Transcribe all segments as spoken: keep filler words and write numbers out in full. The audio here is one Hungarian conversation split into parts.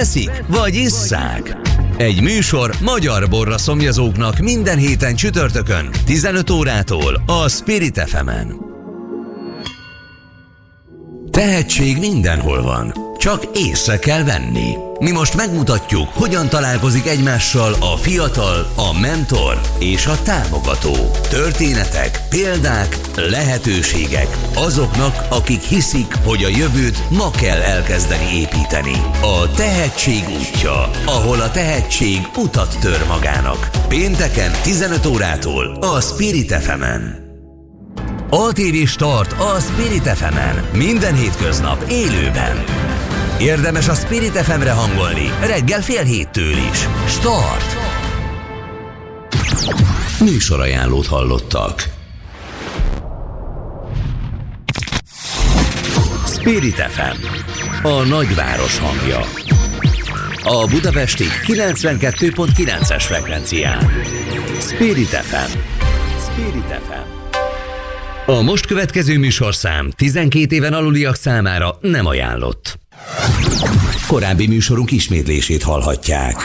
veszik, vagy isszák? Egy műsor magyar borra szomjazóknak minden héten csütörtökön, tizenöt órától a Spirit ef emen. Tehetség mindenhol van, csak észre kell venni. Mi most megmutatjuk, hogyan találkozik egymással a fiatal, a mentor és a támogató. Történetek, példák, lehetőségek azoknak, akik hiszik, hogy a jövőt ma kell elkezdeni építeni. A tehetség útja, ahol a tehetség utat tör magának. Pénteken tizenöt órától a Spirit ef emen. á té vé Start a Spirit ef emen. Minden hétköznap élőben. Érdemes a Spirit ef emre hangolni, reggel fél héttől is. Start! Műsorajánlót hallottak. Spirit ef em, a nagyváros hangja. A budapesti kilencvenkettő pont kilences frekvencián. Spirit ef em. Spirit ef em. A most következő műsorszám tizenkét éven aluliak számára nem ajánlott. Korábbi műsorunk ismétlését hallhatják.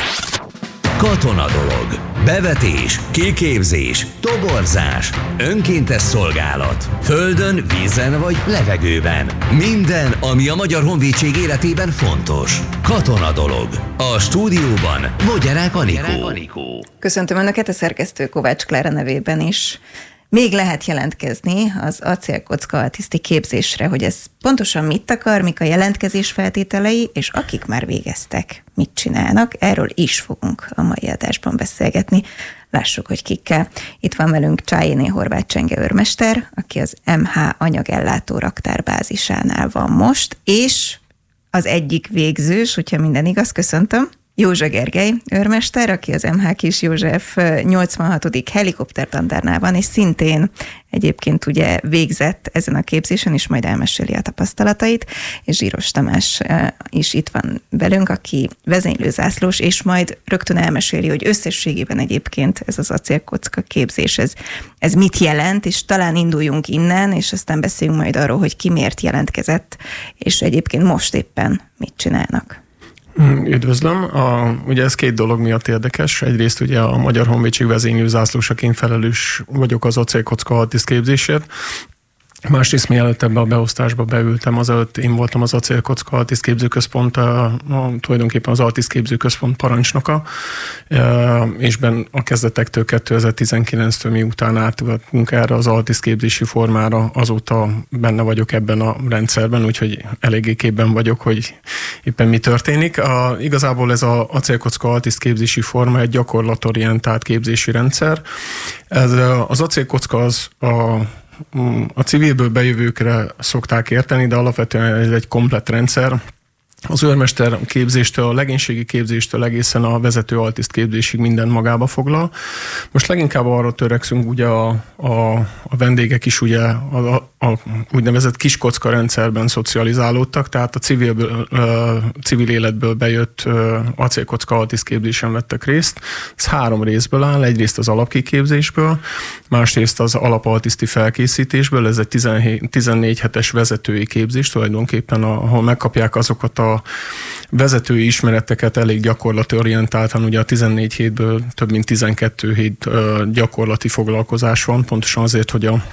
Katonadolog, bevetés, kiképzés, toborzás, önkéntes szolgálat, földön, vízen vagy levegőben. Minden, ami a Magyar Honvédség életében fontos. Katonadolog. A stúdióban Vogyarák Anikó. Köszöntöm Önöket a szerkesztő Kovács Klára nevében is. Még lehet jelentkezni az acélkocka altiszti képzésre, hogy ez pontosan mit akar, mik a jelentkezés feltételei, és akik már végeztek, mit csinálnak, erről is fogunk a mai adásban beszélgetni. Lássuk, hogy kikkel. Itt van velünk Csájéné Horváth Csenge őrmester, aki az em há anyagellátó raktárbázisánál van most, és az egyik végzős, hogyha minden igaz, köszöntöm, Józsa Gergely őrmester, aki az em há Kis József nyolcvanhatodik helikoptertandárnál van, és szintén egyébként ugye végzett ezen a képzésen, és majd elmeséli a tapasztalatait, és Zsíros Tamás is itt van velünk, aki vezénylőzászlós, és majd rögtön elmeséli, hogy összességében egyébként ez az acélkocka képzés, ez, ez mit jelent, és talán induljunk innen, és aztán beszéljünk majd arról, hogy ki miért jelentkezett, és egyébként most éppen mit csinálnak. Üdvözlöm! A, ugye ez két dolog miatt érdekes. Egyrészt ugye a Magyar Honvédség vezénylőzászlósaként felelős vagyok az acélkocka altiszt képzésért. Másrészt mielőtt ebbe a beosztásba beültem, azelőtt én voltam az acélkocka altiszt képzőközpont, a, a, tulajdonképpen az altiszt képzőközpont parancsnoka, e, és ben a kezdetektől kétezer-tizenkilenctől miután átültünk erre az altiszt képzési formára, azóta benne vagyok ebben a rendszerben, úgyhogy eléggé képben vagyok, hogy éppen mi történik. A, igazából ez az acélkocka altiszt képzési forma egy gyakorlatorientált képzési rendszer. Ez, az acélkocka az a A civilből bejövőkre szokták érteni, de alapvetően ez egy komplett rendszer. Az őrmester képzéstől, a legénységi képzéstől egészen a vezető altiszt képzésig minden magába foglal. Most leginkább arra törekszünk, ugye a, a, a vendégek is ugye a, a, a úgynevezett kiskocka rendszerben szocializálódtak, tehát a civilből, ö, civil életből bejött ö, acélkocka altiszt képzésen vettek részt. Ez három részből áll, egyrészt az alapkiképzésből, másrészt az alapaltiszti felkészítésből, ez egy tizennégy hetes vezetői képzés tulajdonképpen, ahol megkapják azokat a a vezetői ismereteket elég gyakorlati orientáltan, ugye a tizennégy hétből több mint tizenkét hét gyakorlati foglalkozás van, pontosan azért, hogy a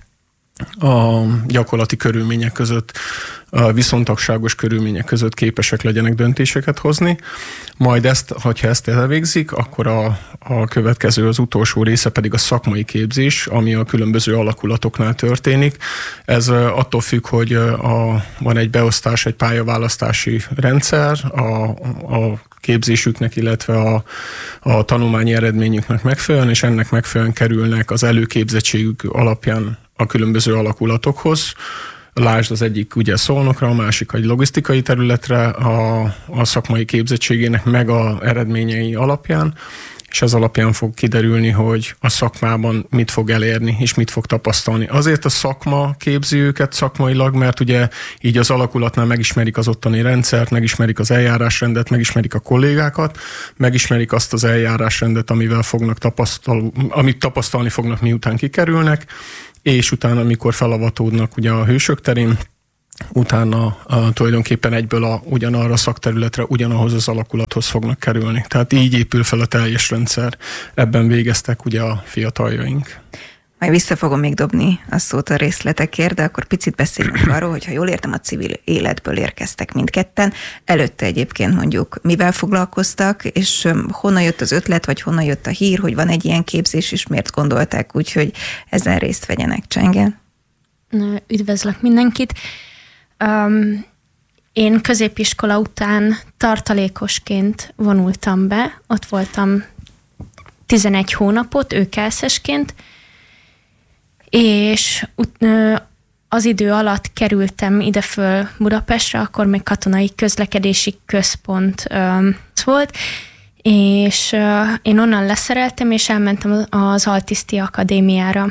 a gyakorlati körülmények között, a viszontagságos körülmények között képesek legyenek döntéseket hozni. Majd ezt, hogyha ezt elvégzik, akkor a, a következő, az utolsó része pedig a szakmai képzés, ami a különböző alakulatoknál történik. Ez attól függ, hogy a, van egy beosztás, egy pályaválasztási rendszer, a, a képzésüknek, illetve a, a tanulmányi eredményüknek megfelelően, és ennek megfelelően kerülnek az előképzettségük alapján a különböző alakulatokhoz. Lásd, az egyik ugye Szolnokra, a másik egy logisztikai területre a, a szakmai képzettségének meg a eredményei alapján, és ez alapján fog kiderülni, hogy a szakmában mit fog elérni, és mit fog tapasztalni. Azért a szakma képzi őket szakmailag, mert ugye így az alakulatnál megismerik az ottani rendszert, megismerik az eljárásrendet, megismerik a kollégákat, megismerik azt az eljárásrendet, amivel fognak tapasztal, amit tapasztalni fognak, miután kikerülnek, és utána, amikor felavatódnak ugye a hősök terén, utána a, tulajdonképpen egyből a, ugyanarra a szakterületre, ugyanahoz az alakulathoz fognak kerülni. Tehát így épül fel a teljes rendszer. Ebben végeztek ugye a fiataljaink. Majd vissza fogom még dobni a szót a részletekért, de akkor picit beszéljünk arról, hogy ha jól értem, a civil életből érkeztek mindketten. Előtte egyébként mondjuk mivel foglalkoztak, és honnan jött az ötlet, vagy honnan jött a hír, hogy van egy ilyen képzés, és miért gondolták úgy, hogy ezen részt vegyenek? Csenge? Üdvözlök mindenkit! Um, én középiskola után tartalékosként vonultam be, ott voltam tizenegy hónapot, őkelszesként, és az idő alatt kerültem ide föl Budapestre, akkor még katonai közlekedési központ volt, és én onnan leszereltem, és elmentem az Altiszti Akadémiára.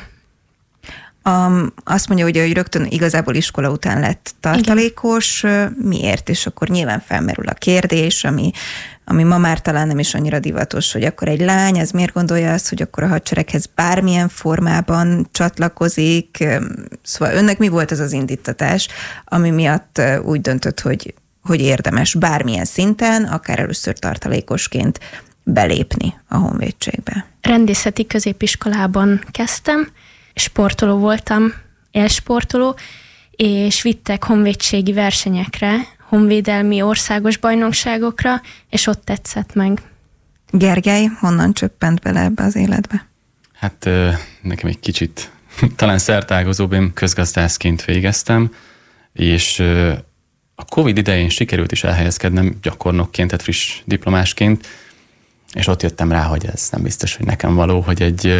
Um, azt mondja, hogy rögtön igazából iskola után lett tartalékos. Igen. Miért? És akkor nyilván felmerül a kérdés, ami, ami ma már talán nem is annyira divatos, hogy akkor egy lány, ez miért gondolja azt, hogy akkor a hadsereghez bármilyen formában csatlakozik. Szóval önnek mi volt ez az indítatás, ami miatt úgy döntött, hogy, hogy érdemes bármilyen szinten, akár először tartalékosként belépni a honvédségbe? Rendészeti középiskolában kezdtem, sportoló voltam, élsportoló, és vittek honvédségi versenyekre, honvédelmi országos bajnokságokra, és ott tetszett meg. Gergely, honnan csöppent bele ebbe az életbe? Hát nekem egy kicsit talán szertágazóbb, én közgazdászként végeztem, és a Covid idején sikerült is elhelyezkednem gyakornokként, tehát friss diplomásként, és ott jöttem rá, hogy ez nem biztos, hogy nekem való, hogy egy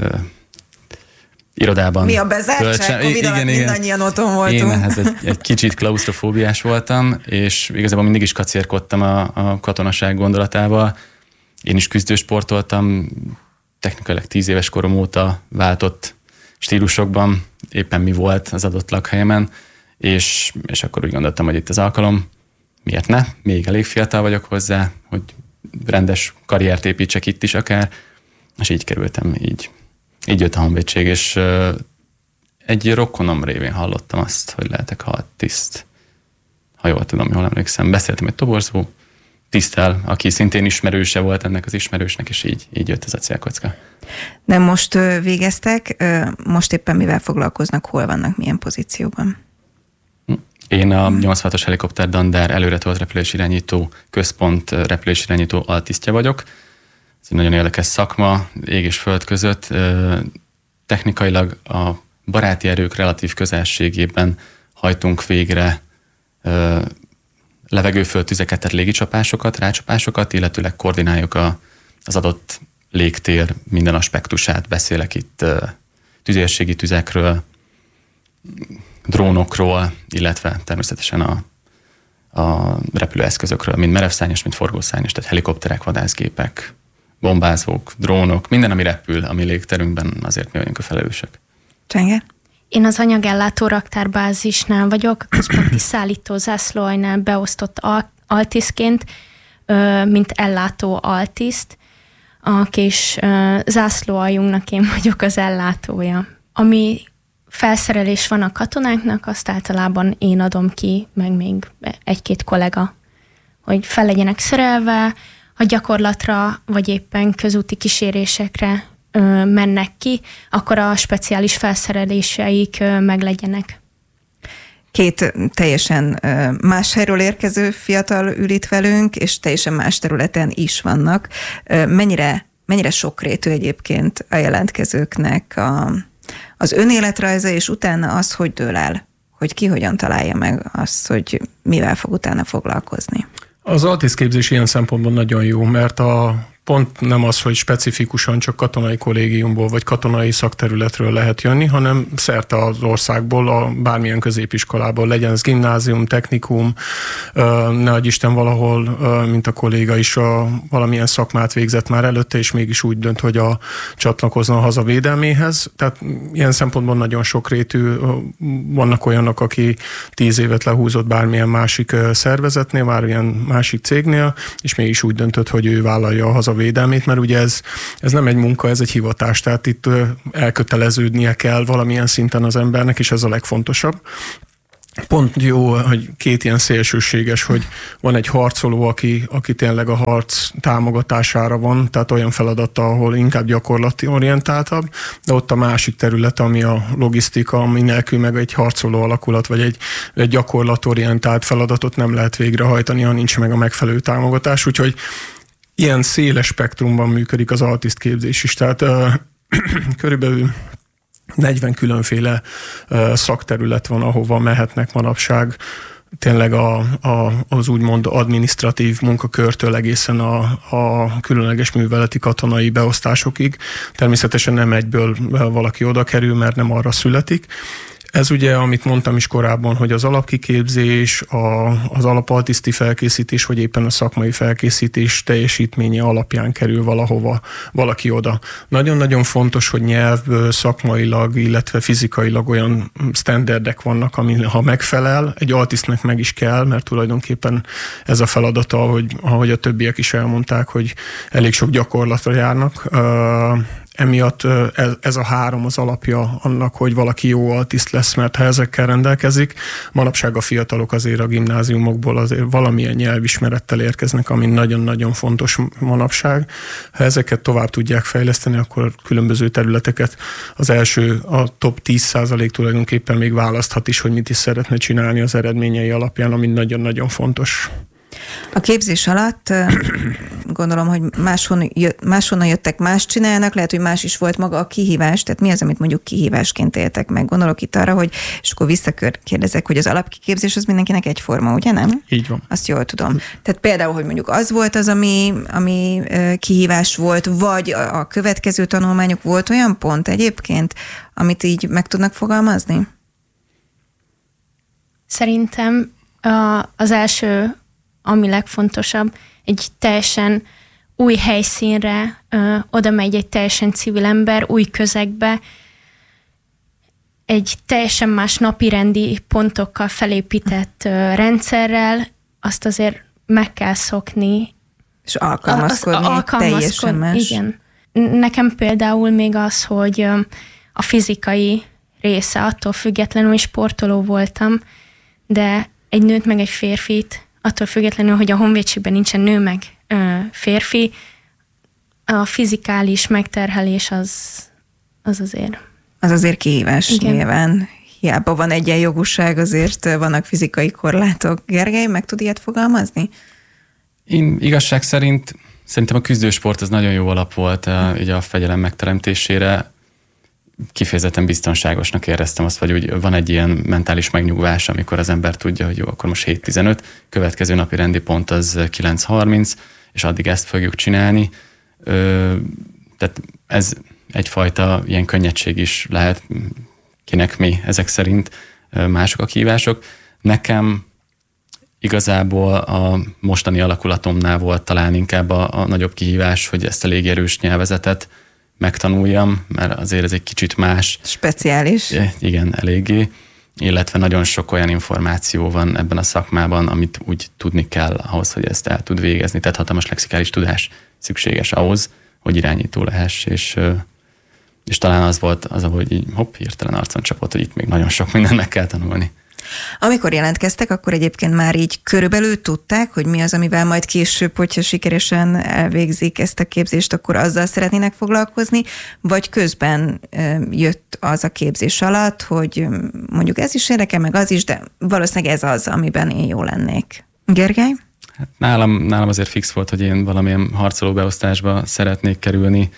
irodában. Mi a bezártság? Covid alatt mindannyian otthon voltunk. Én ehhez egy, egy kicsit klausztrofóbiás voltam, és igazából mindig is kacérkodtam a, a katonaság gondolatával. Én is küzdősportoltam, technikailag tíz éves korom óta váltott stílusokban, éppen mi volt az adott lakhelyemen, és, és akkor úgy gondoltam, hogy itt az alkalom, miért ne? Még elég fiatal vagyok hozzá, hogy rendes karriert építsek itt is akár, és így kerültem, így Így jött a honvédség, és egy rokonom révén hallottam azt, hogy lehetek hadtiszt. Ha jól tudom, jól emlékszem. Beszéltem egy toborzó tiszttel, aki szintén ismerőse volt ennek az ismerősnek, és így, így jött ez a célkocka. De most végeztek, most éppen mivel foglalkoznak, hol vannak, milyen pozícióban? Én a nyolcvanhatos helikopter Dandár előretolt repülésirányító központ repülésirányító altisztje vagyok. Ez egy nagyon érdekes szakma, ég és föld között. Technikailag a baráti erők relatív közelségében hajtunk végre levegőföldtüzeket, tehát légicsapásokat, rácsapásokat, illetőleg koordináljuk a, az adott légtér minden aspektusát. Beszélek itt tüzérségi tüzekről, drónokról, illetve természetesen a, a repülőeszközökről, mind merevszárnyas, mind forgószárnyas, tehát helikopterek, vadászgépek, bombázók, drónok, minden, ami repül a mi légterünkben, azért mi vagyunk a felelősök. Csenge? Én az anyagellátó raktárbázisnál vagyok, központi szállító zászlóajnál beosztott altisztként, mint ellátó altiszt. A kis zászlóaljunknak én vagyok az ellátója. Ami felszerelés van a katonáknak, azt általában én adom ki, meg még egy-két kollega, hogy fel legyenek szerelve, ha gyakorlatra, vagy éppen közúti kísérésekre ö, mennek ki, akkor a speciális felszereléseik ö, meglegyenek. Két teljesen más helyről érkező fiatal ül itt velünk, és teljesen más területen is vannak. Mennyire, mennyire sokrétű egyébként a jelentkezőknek a, az önéletrajza, és utána az, hogy dől el, hogy ki hogyan találja meg azt, hogy mivel fog utána foglalkozni. Az altisztképzés ilyen szempontból nagyon jó, mert a pont nem az, hogy specifikusan csak katonai kollégiumból vagy katonai szakterületről lehet jönni, hanem szerte az országból, a bármilyen középiskolából, legyen ez gimnázium, technikum, ne adj Isten valahol, mint a kolléga is a valamilyen szakmát végzett már előtte, és mégis úgy dönt, hogy a csatlakozna a haza védelméhez. Tehát ilyen szempontból nagyon sokrétű. Vannak olyanok, aki tíz évet lehúzott bármilyen másik szervezetnél, bármilyen másik cégnél, és mégis úgy döntött, hogy ő vállalja a haza védelmét, mert ugye ez, ez nem egy munka, ez egy hivatás, tehát itt elköteleződnie kell valamilyen szinten az embernek, és ez a legfontosabb. pont jó, hogy két ilyen szélsőséges, hogy van egy harcoló, aki, aki tényleg a harc támogatására van, tehát olyan feladata, ahol inkább gyakorlati orientáltabb, de ott a másik terület, ami a logisztika, ami nélkül meg egy harcoló alakulat, vagy egy, egy gyakorlatorientált feladatot nem lehet végrehajtani, ha nincs meg a megfelelő támogatás, úgyhogy ilyen széles spektrumban működik az altiszt képzés is, tehát uh, körülbelül negyven különféle uh, szakterület van, ahova mehetnek manapság, tényleg a, a, az úgymond adminisztratív munkakörtől egészen a, a különleges műveleti katonai beosztásokig. Természetesen nem egyből valaki oda kerül, mert nem arra születik. Ez ugye, amit mondtam is korábban, hogy az alapkiképzés, a, az alapaltiszti felkészítés, vagy éppen a szakmai felkészítés teljesítménye alapján kerül valahova valaki oda. Nagyon-nagyon fontos, hogy nyelvből, szakmailag, illetve fizikailag olyan sztenderdek vannak, amin ha megfelel, egy altisztnek meg is kell, mert tulajdonképpen ez a feladata, ahogy, ahogy a többiek is elmondták, hogy elég sok gyakorlatra járnak. Emiatt ez a három az alapja annak, hogy valaki jó altiszt lesz, mert ha ezekkel rendelkezik, manapság a fiatalok azért a gimnáziumokból azért valamilyen nyelvismerettel érkeznek, ami nagyon-nagyon fontos manapság. Ha ezeket tovább tudják fejleszteni, akkor különböző területeket az első, a top tíz százalék tulajdonképpen még választhat is, hogy mit is szeretne csinálni az eredményei alapján, ami nagyon-nagyon fontos. A képzés alatt gondolom, hogy máshonnan, máshonnan jöttek, más csinálnak, lehet, hogy más is volt maga a kihívás, tehát mi az, amit mondjuk kihívásként éltek meg? Gondolok itt arra, hogy, és akkor visszakérdezek, hogy az alapkiképzés az mindenkinek egyforma, ugye nem? Így van. Azt jól tudom. Tehát például, hogy mondjuk az volt az, ami, ami kihívás volt, vagy a következő tanulmányok, volt olyan pont egyébként, amit így meg tudnak fogalmazni? Szerintem az első, ami legfontosabb, egy teljesen új helyszínre, ö, oda megy egy teljesen civil ember, új közegbe, egy teljesen más napirendi pontokkal felépített ö, rendszerrel, azt azért meg kell szokni. És alkalmazkodni, az, alkalmazkodni teljesen más. Igen. Nekem például még az, hogy ö, a fizikai része, attól függetlenül, hogy sportoló voltam, de egy nőt meg egy férfit, attól függetlenül, hogy a honvédségben nincsen nő meg ö, férfi, a fizikális megterhelés az, az azért. Az azért kihívás. Igen. Nyilván. Hiába van egyenjogúság, azért vannak fizikai korlátok. Gergely, meg tud ilyet fogalmazni? Én igazság szerint szerintem a küzdősport az nagyon jó alap volt a, ugye a fegyelem megteremtésére. Kifejezetten biztonságosnak éreztem azt, vagy úgy van egy ilyen mentális megnyugvás, amikor az ember tudja, hogy jó, akkor most hét tizenöt, következő napi rendi pont az kilenc harminc, és addig ezt fogjuk csinálni. Ö, tehát ez egyfajta ilyen könnyedség is lehet, kinek mi ezek szerint, mások a kihívások. Nekem igazából a mostani alakulatomnál volt talán inkább a, a nagyobb kihívás, hogy ezt a légierős nyelvezetet megtanuljam, mert azért ez egy kicsit más. Speciális. Igen, eléggé. Illetve nagyon sok olyan információ van ebben a szakmában, amit úgy tudni kell ahhoz, hogy ezt el tud végezni. Tehát hatalmas lexikális tudás szükséges ahhoz, hogy irányító lehess, és, és talán az volt az, ahogy így hopp, hirtelen arcon csapott, hogy itt még nagyon sok mindent meg kell tanulni. Amikor jelentkeztek, akkor egyébként már így körülbelül tudták, hogy mi az, amivel majd később, hogyha sikeresen elvégzik ezt a képzést, akkor azzal szeretnének foglalkozni, vagy közben jött az a képzés alatt, hogy mondjuk ez is érdekel, meg az is, de valószínűleg ez az, amiben én jó lennék. Gergely? Hát nálam, nálam azért fix volt, hogy én valamilyen harcolóbeosztásba szeretnék kerülni.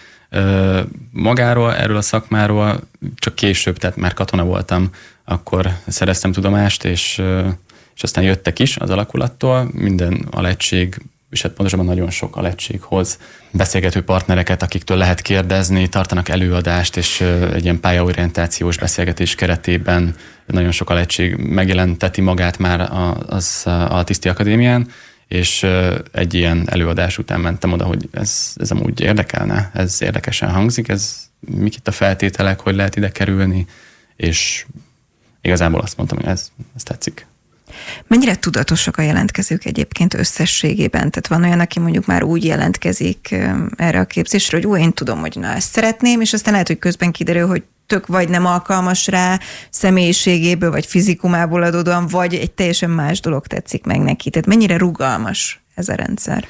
Magáról, erről a szakmáról csak később, tehát már katona voltam, akkor szereztem tudomást, és, és aztán jöttek is az alakulattól, minden alegység, és hát pontosabban nagyon sok alegység-hoz beszélgető partnereket, akiktől lehet kérdezni, tartanak előadást, és egy ilyen pályaorientációs beszélgetés keretében nagyon sok alegység megjelenteti magát már az Altiszti Akadémián, és egy ilyen előadás után mentem oda, hogy ez, ez amúgy érdekelne, ez érdekesen hangzik, ez mik itt a feltételek, hogy lehet ide kerülni, és igazából azt mondtam, hogy ez, ez tetszik. Mennyire tudatosak a jelentkezők egyébként összességében? Tehát van olyan, aki mondjuk már úgy jelentkezik erre a képzésre, hogy ó, én tudom, hogy na ezt szeretném, és aztán lehet, hogy közben kiderül, hogy tök vagy nem alkalmas rá személyiségéből, vagy fizikumából adódóan, vagy egy teljesen más dolog tetszik meg neki. Tehát mennyire rugalmas ez a rendszer?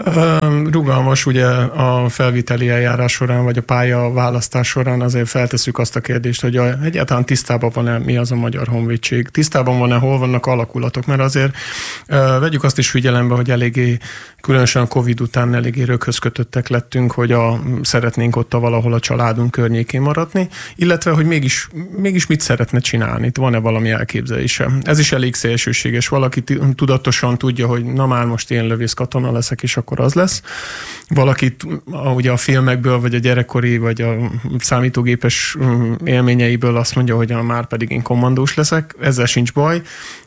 Rugalmas, ugye a felviteli eljárás során, vagy a pálya választás során azért feltesszük azt a kérdést, hogy egyáltalán tisztában van-e, mi az a Magyar Honvédség, tisztában van-e, hol vannak alakulatok, mert azért vegyük azt is figyelembe, hogy eléggé, különösen a Covid után eléggé röghöz kötöttek lettünk, hogy a, szeretnénk ott a valahol a családunk környékén maradni, illetve, hogy mégis, mégis mit szeretne csinálni, van-e valami elképzelése. Ez is elég szélsőséges. Valaki tudatosan tudja, hogy na már most én lövész katona leszek, és akkor az lesz. Valakit ugye a filmekből, vagy a gyerekkori, vagy a számítógépes élményeiből azt mondja, hogy már pedig én kommandós leszek, ezzel sincs baj.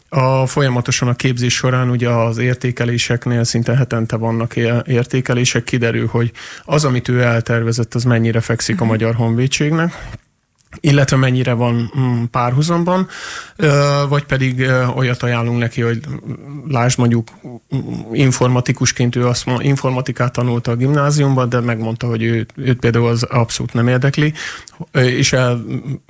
A folyamatosan a képzés során ugye az értékeléseknél szinte hetente vannak értékelések, kiderül, hogy az, amit ő eltervezett, az mennyire fekszik a Magyar Honvédségnek, illetve mennyire van párhuzamban, vagy pedig olyat ajánlunk neki, hogy lásd mondjuk informatikusként, ő azt mondja, informatikát tanulta a gimnáziumban, de megmondta, hogy ő, őt például az abszolút nem érdekli, és el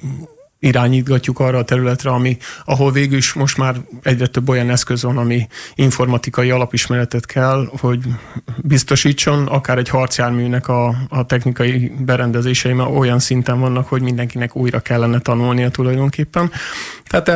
irányítgatjuk arra a területre, ami, ahol végül is most már egyre több olyan eszköz van, ami informatikai alapismeretet kell, hogy biztosítson, akár egy harcjárműnek a, a technikai berendezései már olyan szinten vannak, hogy mindenkinek újra kellene tanulnia tulajdonképpen. Tehát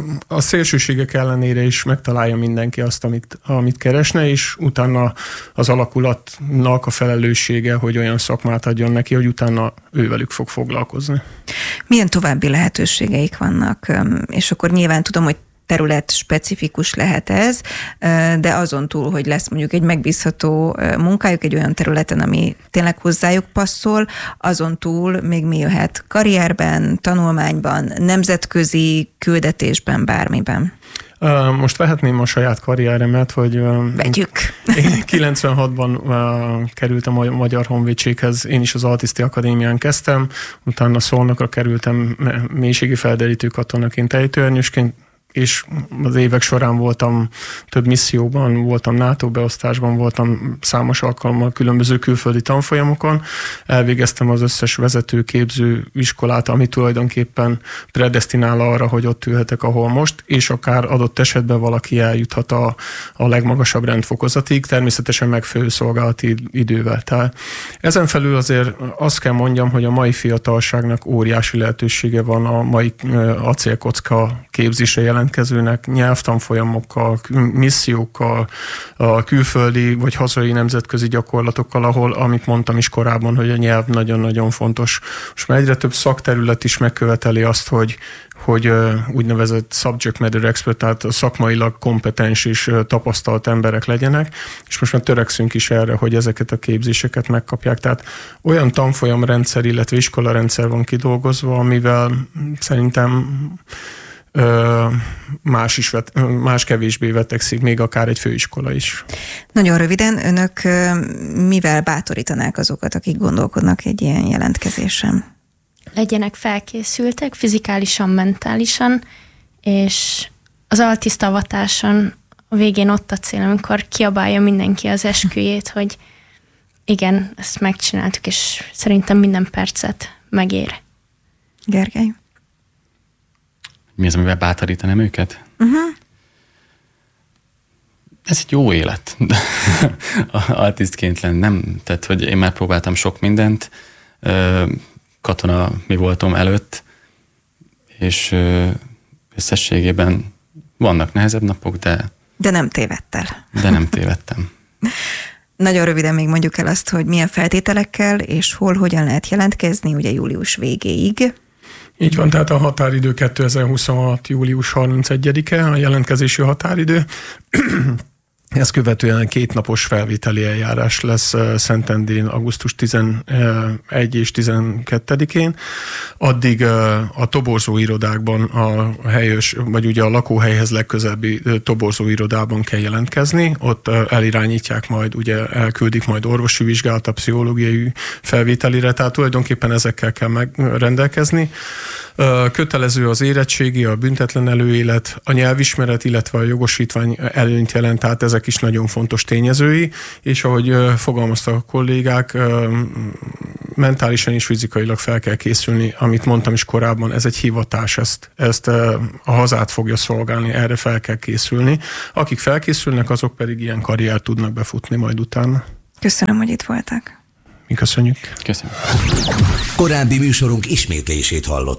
a szélsőségek ellenére is megtalálja mindenki azt, amit, amit keresne, és utána az alakulatnak a felelőssége, hogy olyan szakmát adjon neki, hogy utána ő velük fog foglalkozni. Milyen további lehetőségeik vannak? És akkor nyilván tudom, hogy terület specifikus lehet ez, de azon túl, hogy lesz mondjuk egy megbízható munkájuk egy olyan területen, ami tényleg hozzájuk passzol, azon túl még mi jöhet karrierben, tanulmányban, nemzetközi küldetésben, bármiben? Most vehetném a saját karrieremet, hogy Vegyük. Én kilencvenhatban kerültem a Magyar Honvédséghez, én is az Altiszti Akadémián kezdtem, utána Szolnokra kerültem mélységi felderítő katonaként, ejtőernyősként, és az évek során voltam több misszióban, voltam NATO beosztásban, voltam számos alkalommal különböző külföldi tanfolyamokon, elvégeztem az összes vezetőképző iskolát, ami tulajdonképpen predesztinál arra, hogy ott ülhetek, ahol most, és akár adott esetben valaki eljuthat a, a legmagasabb rendfokozatig, természetesen megfelelő szolgálati idővel. Tehát ezen felül azért azt kell mondjam, hogy a mai fiatalságnak óriási lehetősége van a mai acélkocka képzésre jelentkezőnek, nyelvtanfolyamokkal, missziókkal, a külföldi vagy hazai nemzetközi gyakorlatokkal, ahol, amit mondtam is korábban, hogy a nyelv nagyon-nagyon fontos. Most már egyre több szakterület is megköveteli azt, hogy hogy úgynevezett subject matter expert, tehát szakmailag kompetens és tapasztalt emberek legyenek, és most már törekszünk is erre, hogy ezeket a képzéseket megkapják. Tehát olyan tanfolyamrendszer, illetve iskolarendszer van kidolgozva, amivel szerintem más, is vet, más kevésbé vetekszik, még akár egy főiskola is. Nagyon röviden, önök mivel bátorítanák azokat, akik gondolkodnak egy ilyen jelentkezésen? Legyenek felkészültek, fizikálisan, mentálisan, és az altisztavatáson a végén ott a cél, amikor kiabálja mindenki az esküjét, hogy igen, ezt megcsináltuk, és szerintem minden percet megér. Gergely? Mi az, amivel bátorítanám őket? Uh-huh. Ez egy jó élet. Altisztként lenni nem. Tehát, hogy én már próbáltam sok mindent, katona mi voltam előtt, és összességében vannak nehezebb napok, de... De nem tévedtel. De nem tévedtem. Nagyon röviden még mondjuk el azt, hogy milyen feltételekkel és hol, hogyan lehet jelentkezni, ugye július végéig. Így van, tehát a határidő kétezer-huszonhat. július harmincegyedike, a jelentkezési határidő. Ezt követően kétnapos felvételi eljárás lesz Szentendrén augusztus tizenegy és tizenkettedikén. Addig a toborzó irodákban a helyes, vagy ugye a lakóhelyhez legközelebbi toborzó irodában kell jelentkezni. Ott elirányítják majd, ugye elküldik majd orvosi vizsgálata, pszichológiai felvételire, tehát tulajdonképpen ezekkel kell megrendelkezni. Kötelező az érettségi, a büntetlen előélet, a nyelvismeret, illetve a jogosítvány előnyt jelent, tehát ezek is nagyon fontos tényezői, és ahogy fogalmaztak a kollégák, mentálisan és fizikailag fel kell készülni, amit mondtam is korábban, ez egy hivatás, ezt, ezt a hazát fogja szolgálni, erre fel kell készülni. Akik felkészülnek, azok pedig ilyen karriert tudnak befutni majd utána. Köszönöm, hogy itt voltak. Mi köszönjük. Köszönjük. Korábbi műsorunk ismétlését hallott.